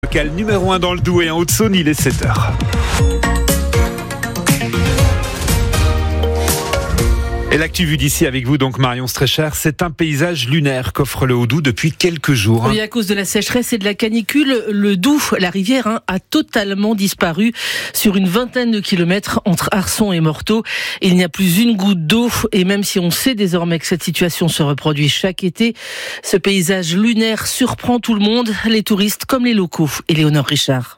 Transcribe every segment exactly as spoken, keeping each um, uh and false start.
Local numéro un dans le Doubs et en Haute-Saône, il est sept heures. Et l'actu vue d'ici avec vous, donc Marion Strécher, c'est un paysage lunaire qu'offre le Haut-Doubs depuis quelques jours. Oui, à cause de la sécheresse et de la canicule, le Doubs, la rivière, hein, a totalement disparu sur une vingtaine de kilomètres entre Arçon et Morteau. Il n'y a plus une goutte d'eau et même si on sait désormais que cette situation se reproduit chaque été, ce paysage lunaire surprend tout le monde, les touristes comme les locaux. Éléonore Richard.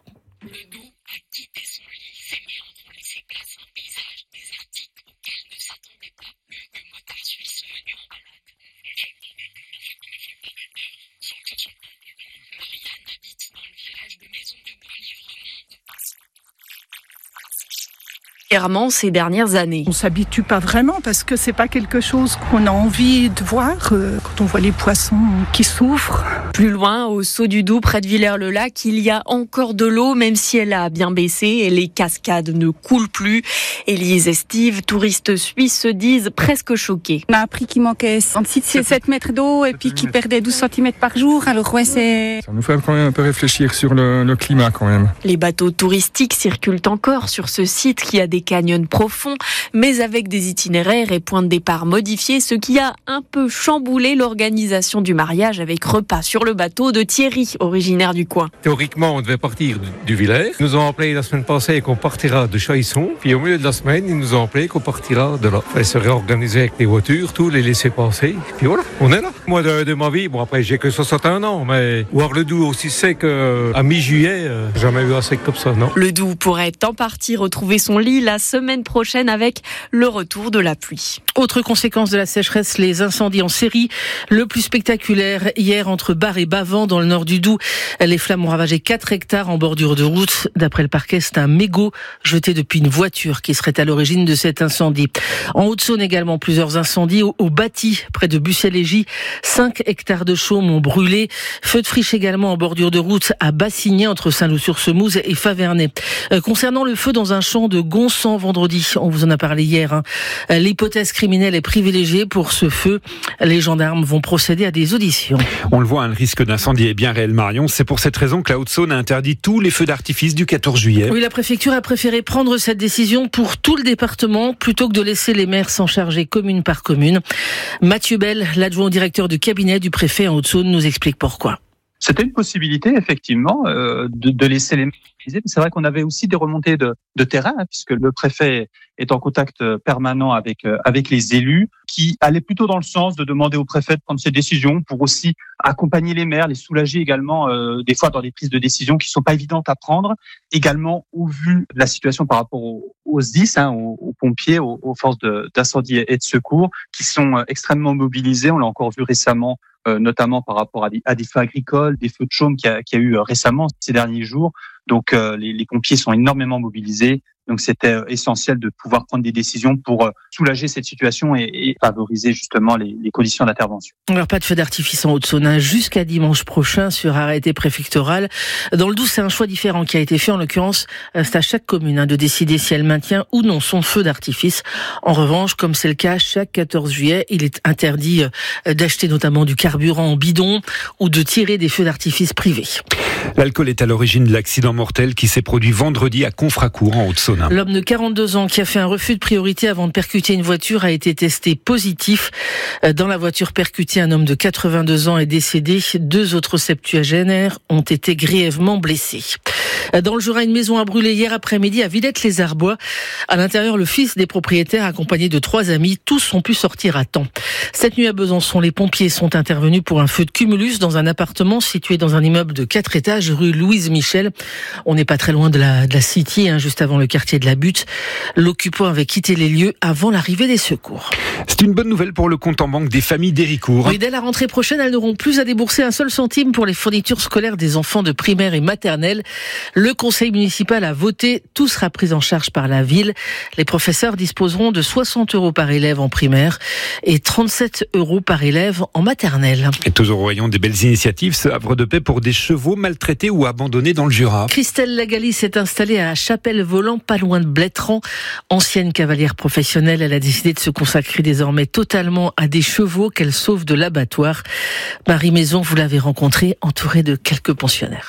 Ces dernières années. On s'habitue pas vraiment parce que c'est pas quelque chose qu'on a envie de voir euh, quand on voit les poissons qui souffrent. Plus loin, au Saut du Doubs, près de Villers-le-Lac, il y a encore de l'eau, même si elle a bien baissé et les cascades ne coulent plus. Élise et Steve, touristes suisses, se disent presque choqués. On a appris qu'il manquait entre six et sept mètres d'eau et puis qu'il perdait douze centimètres par jour. Alors ouais, c'est... Ça nous fait quand même un peu réfléchir sur le, le climat quand même. Les bateaux touristiques circulent encore sur ce site qui a des canyons profonds, mais avec des itinéraires et points de départ modifiés, ce qui a un peu chamboulé l'organisation du mariage avec repas sur le bateau de Thierry, originaire du coin. Théoriquement, on devait partir du Villers. Ils nous ont appelé la semaine passée qu'on partira de Chaillisson. Puis au milieu de la semaine, ils nous ont appelé qu'on partira de là. Il fallait se réorganiser avec les voitures, tout, les laisser passer. Puis voilà, on est là. Moi, de, de ma vie, bon après, j'ai que soixante et un ans, mais voir le Doubs aussi sec euh, à mi-juillet, euh, jamais vu un sec comme ça, non. Le Doubs pourrait en partie retrouver son lit la semaine prochaine avec le retour de la pluie. Autre conséquence de la sécheresse, les incendies en série. Le plus spectaculaire hier entre Bar et Bavent dans le nord du Doubs. Les flammes ont ravagé quatre hectares en bordure de route. D'après le parquet, c'est un mégot jeté depuis une voiture qui serait à l'origine de cet incendie. En Haute-Saône également, plusieurs incendies au, au Bâti, près de Bussy-Légy. cinq hectares de chaume ont brûlé. Feu de friche également en bordure de route à Bassigné entre Saint-Loup-sur-Semouse et Favernay. Euh, concernant le feu dans un champ de Gonsan vendredi, on vous en a parlé hier, hein. L'hypothèse criminelle est privilégiée pour ce feu. Les gendarmes vont procéder à des auditions. On le voit, hein, le risque d'incendie est bien réel, Marion. C'est pour cette raison que la Haute-Saône a interdit tous les feux d'artifice du quatorze juillet. Oui, la préfecture a préféré prendre cette décision pour tout le département plutôt que de laisser les maires s'en charger commune par commune. Mathieu Bell, l'adjoint au directeur du cabinet du préfet en Haute-Saône, nous explique pourquoi. C'était une possibilité, effectivement, euh, de, de laisser les maires utiliser. Mais c'est vrai qu'on avait aussi des remontées de, de terrain, hein, puisque le préfet est en contact permanent avec euh, avec les élus, qui allaient plutôt dans le sens de demander au préfet de prendre ses décisions pour aussi accompagner les maires, les soulager également, euh, des fois dans des prises de décision qui sont pas évidentes à prendre. Également, au vu de la situation par rapport aux, aux S D I S, hein, aux, aux pompiers, aux, aux forces de, d'incendie et de secours, qui sont euh, extrêmement mobilisés. On l'a encore vu récemment, Euh, notamment par rapport à des, à des feux agricoles, des feux de chaume qu'il y a, qu'il y a eu euh, récemment ces derniers jours. Donc euh, les, les pompiers sont énormément mobilisés. Donc c'était euh, essentiel de pouvoir prendre des décisions pour euh, soulager cette situation et, et favoriser justement les, les conditions d'intervention. Alors pas de feu d'artifice en Haute-Saône jusqu'à dimanche prochain sur arrêté préfectoral. Dans le Doubs, c'est un choix différent qui a été fait. En l'occurrence, c'est à chaque commune hein, de décider si elle maintient ou non son feu d'artifice. En revanche, comme c'est le cas chaque quatorze juillet, il est interdit d'acheter notamment du carburant en bidon ou de tirer des feux d'artifice privés. L'alcool est à l'origine de l'accident mortel qui s'est produit vendredi à Confracourt en Haute-Saône. L'homme de quarante-deux ans qui a fait un refus de priorité avant de percuter une voiture a été testé positif. Dans la voiture percutée, un homme de quatre-vingt-deux ans est décédé. Deux autres septuagénaires ont été grièvement blessés. Dans le Jura, une maison a brûlé hier après-midi à Villette-les-Arbois. À l'intérieur, le fils des propriétaires, accompagné de trois amis, tous ont pu sortir à temps. Cette nuit à Besançon, les pompiers sont intervenus pour un feu de cumulus dans un appartement situé dans un immeuble de quatre étages, rue Louise Michel. On n'est pas très loin de la, de la City, hein, juste avant le quartier de la Butte. L'occupant avait quitté les lieux avant l'arrivée des secours. C'est une bonne nouvelle pour le compte en banque des familles d'Héricourt. Oui, dès la rentrée prochaine, elles n'auront plus à débourser un seul centime pour les fournitures scolaires des enfants de primaire et maternelle. Le conseil municipal a voté, tout sera pris en charge par la ville. Les professeurs disposeront de soixante euros par élève en primaire et trente-sept euros par élève en maternelle. Et toujours au rayon des belles initiatives, ce havre de paix pour des chevaux maltraités ou abandonnés dans le Jura. Christelle Lagali s'est installée à Chapelle-Volant, pas loin de Blétran. Ancienne cavalière professionnelle, elle a décidé de se consacrer désormais totalement à des chevaux qu'elle sauve de l'abattoir. Marie Maison, vous l'avez rencontrée, entourée de quelques pensionnaires.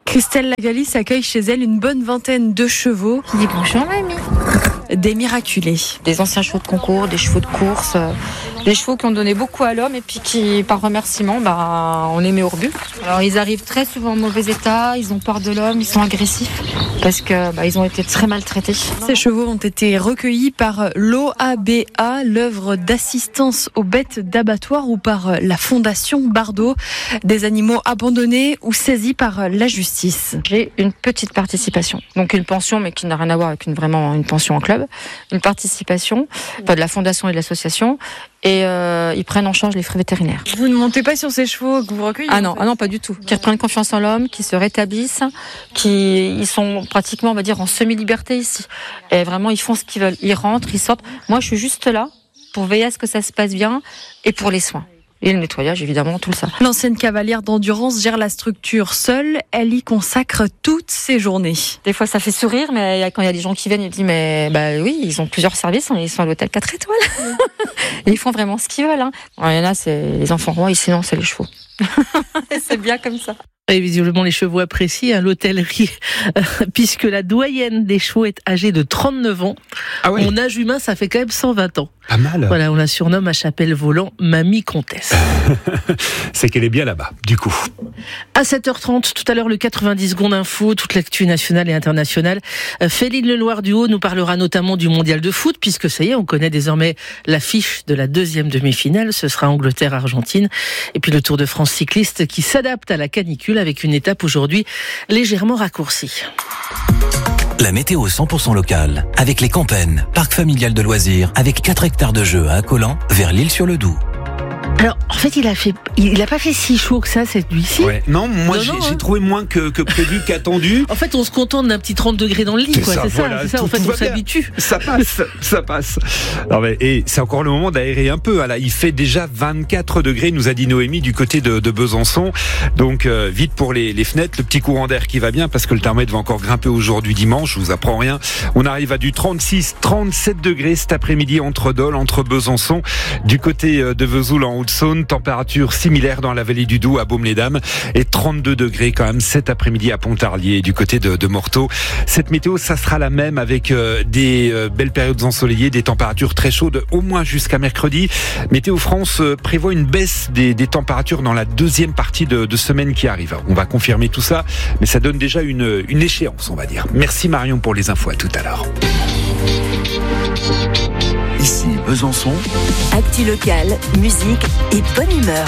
Christelle Lagalis accueille chez elle une bonne vingtaine de chevaux. Dis bonjour mamie. Des miraculés. Des anciens chevaux de concours, des chevaux de course, euh, des chevaux qui ont donné beaucoup à l'homme et puis qui, par remerciement, bah, on les met au rebut. Alors ils arrivent très souvent en mauvais état, ils ont peur de l'homme, ils sont agressifs parce que bah, ils ont été très maltraités. Ces chevaux ont été recueillis par l'O A B A, l'œuvre d'assistance aux bêtes d'abattoir, ou par la Fondation Bardot, des animaux abandonnés ou saisis par la justice. J'ai une petite participation, donc une pension, mais qui n'a rien à voir avec une, vraiment une pension en club. Une participation enfin, de la fondation et de l'association, et euh, ils prennent en charge les frais vétérinaires. Vous ne montez pas sur ces chevaux que vous recueillez? Ah non, ah non, pas du tout. Qui reprennent confiance en l'homme, qui se rétablissent, qui ils sont pratiquement, on va dire, en semi-liberté ici. Et vraiment, ils font ce qu'ils veulent. Ils rentrent, ils sortent. Moi, je suis juste là pour veiller à ce que ça se passe bien et pour les soins. Et le nettoyage, évidemment, tout ça. L'ancienne cavalière d'endurance gère la structure seule. Elle y consacre toutes ses journées. Des fois, ça fait sourire, mais quand il y a des gens qui viennent, ils disent, mais bah oui, ils ont plusieurs services, ils sont à l'hôtel quatre étoiles. Et ils font vraiment ce qu'ils veulent. Hein. Alors, il y en a, c'est les enfants rois, et sinon, c'est les chevaux. C'est bien comme ça. Et visiblement, les chevaux apprécient hein, l'hôtellerie, euh, puisque la doyenne des chevaux est âgée de trente-neuf ans. Ah oui. Mon âge humain, ça fait quand même cent vingt ans. Pas mal. Voilà, on la surnomme à Chapelle Volant Mamie Comtesse. C'est qu'elle est bien là-bas, du coup. À sept heures trente, tout à l'heure, le quatre-vingt-dix secondes info, toute l'actu nationale et internationale. Féline Leloir-Duhaut nous parlera notamment du mondial de foot, puisque ça y est, on connaît désormais l'affiche de la deuxième demi-finale. Ce sera Angleterre-Argentine. Et puis le Tour de France cycliste qui s'adapte à la canicule avec une étape aujourd'hui légèrement raccourcie. La météo cent pour cent locale, avec les Campennes, parc familial de loisirs, avec quatre hectares de jeux à Accolant, vers l'Île-sur-le-Doubs. Alors, en fait, il a fait, il a pas fait si chaud que ça cette nuit-ci. Ouais. Non, moi, non, j'ai, non, j'ai hein. trouvé moins que, que prévu, qu'attendu. En fait, on se contente d'un petit trente degrés dans le lit, c'est quoi. Ça, c'est voilà, ça, c'est ça. En fait, on s'habitue. Ça passe, ça passe. Non, mais, et c'est encore le moment d'aérer un peu. Là, il fait déjà vingt-quatre degrés, nous a dit Noémie, du côté de, de Besançon. Donc, euh, vite pour les, les fenêtres, le petit courant d'air qui va bien, parce que le thermomètre va encore grimper aujourd'hui dimanche. Je vous apprends rien. On arrive à du trente-six, trente-sept degrés cet après-midi entre Dole, entre Besançon, du côté de Vesoul en Haute-Saône. Température similaire dans la vallée du Doubs à Baume-les-Dames et trente-deux degrés quand même cet après-midi à Pontarlier du côté de, de Morteau. Cette météo, ça sera la même avec euh, des euh, belles périodes ensoleillées, des températures très chaudes au moins jusqu'à mercredi. Météo France euh, prévoit une baisse des, des températures dans la deuxième partie de, de semaine qui arrive. On va confirmer tout ça, mais ça donne déjà une, une échéance, on va dire. Merci Marion pour les infos, à tout à l'heure. Ici Besançon. Actu locale, musique et bonne humeur.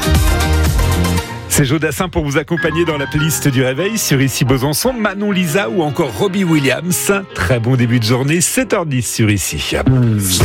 C'est Jodassin pour vous accompagner dans la playlist du réveil sur Ici Besançon, Manon Lisa ou encore Robbie Williams. Très bon début de journée, sept heures dix sur Ici.